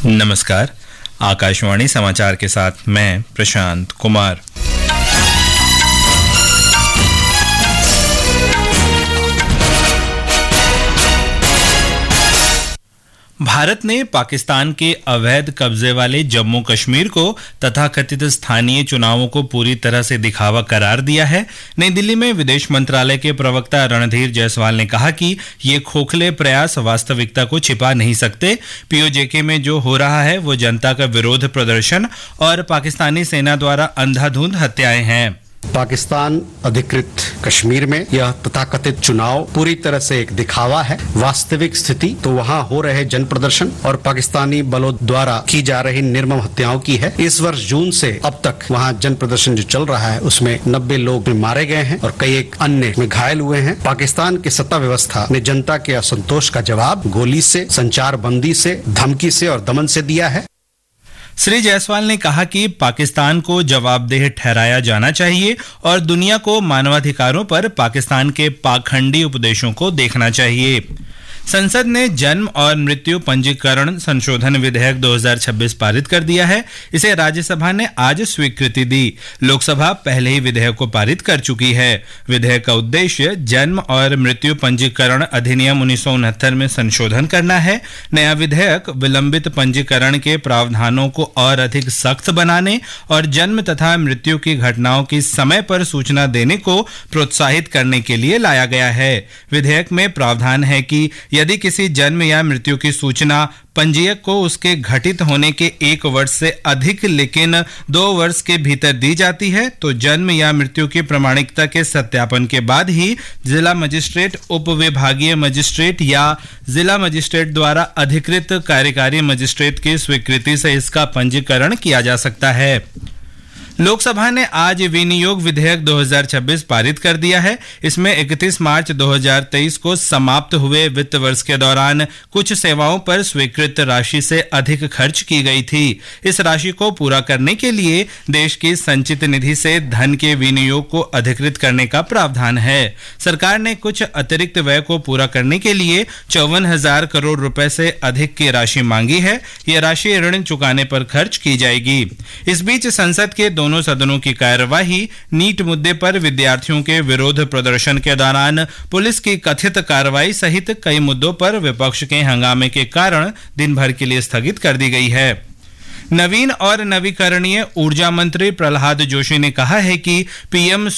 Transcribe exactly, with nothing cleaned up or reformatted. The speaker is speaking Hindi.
नमस्कार, आकाशवाणी समाचार के साथ मैं प्रशांत कुमार। भारत ने पाकिस्तान के अवैध कब्जे वाले जम्मू कश्मीर को तथाकथित स्थानीय चुनावों को पूरी तरह से दिखावा करार दिया है। नई दिल्ली में विदेश मंत्रालय के प्रवक्ता रणधीर जायसवाल ने कहा कि ये खोखले प्रयास वास्तविकता को छिपा नहीं सकते। पीओजेके में जो हो रहा है वो जनता का विरोध प्रदर्शन और पाकिस्तानी सेना द्वारा अंधाधुंध हत्याएं हैं। पाकिस्तान अधिकृत कश्मीर में यह तथाकथित चुनाव पूरी तरह से एक दिखावा है। वास्तविक स्थिति तो वहाँ हो रहे जन प्रदर्शन और पाकिस्तानी बलों द्वारा की जा रही निर्मम हत्याओं की है। इस वर्ष जून से अब तक वहाँ जन प्रदर्शन जो चल रहा है उसमें नब्बे लोग मारे गए हैं और कई एक अन्य में घायल हुए हैं। पाकिस्तान की सत्ता व्यवस्था ने जनता के असंतोष का जवाब गोली से, संचार बंदी से, धमकी से और दमन से दिया है। श्री जायसवाल ने कहा कि पाकिस्तान को जवाबदेह ठहराया जाना चाहिए और दुनिया को मानवाधिकारों पर पाकिस्तान के पाखंडी उपदेशों को देखना चाहिए। संसद ने जन्म और मृत्यु पंजीकरण संशोधन विधेयक दो हज़ार छब्बीस पारित कर दिया है। इसे राज्यसभा ने आज स्वीकृति दी। लोकसभा पहले ही विधेयक को पारित कर चुकी है। विधेयक का उद्देश्य जन्म और मृत्यु पंजीकरण अधिनियम उन्नीस सौ उनहत्तर में संशोधन करना है। नया विधेयक विलंबित पंजीकरण के प्रावधानों को और अधिक सख्त बनाने और जन्म तथा मृत्यु की घटनाओं की समय पर सूचना देने को प्रोत्साहित करने के लिए लाया गया है। विधेयक में प्रावधान है कि यदि किसी जन्म या मृत्यु की सूचना पंजीयक को उसके घटित होने के एक वर्ष से अधिक लेकिन दो वर्ष के भीतर दी जाती है तो जन्म या मृत्यु की प्रामाणिकता के सत्यापन के बाद ही जिला मजिस्ट्रेट, उप विभागीय मजिस्ट्रेट या जिला मजिस्ट्रेट द्वारा अधिकृत कार्यकारी मजिस्ट्रेट की स्वीकृति से इसका पंजीकरण किया जा सकता है। लोकसभा ने आज विनियोग विधेयक दो हज़ार छब्बीस पारित कर दिया है। इसमें इकतीस मार्च दो हज़ार तेईस को समाप्त हुए वित्त वर्ष के दौरान कुछ सेवाओं पर स्वीकृत राशि से अधिक खर्च की गई थी। इस राशि को पूरा करने के लिए देश की संचित निधि से धन के विनियोग को अधिकृत करने का प्रावधान है। सरकार ने कुछ अतिरिक्त व्यय को पूरा करने के लिए चौवन हजार करोड़ रुपए से अधिक की राशि मांगी है। यह राशि ऋण चुकाने पर खर्च की जाएगी। इस बीच संसद के दोनों सदनों की कार्यवाही नीट मुद्दे पर विद्यार्थियों के विरोध प्रदर्शन के दौरान पुलिस की कथित कार्रवाई सहित कई मुद्दों पर विपक्ष के हंगामे के कारण दिन भर के लिए स्थगित कर दी गई है। नवीन और नवीकरणीय ऊर्जा मंत्री प्रहलाद जोशी ने कहा है कि पीएम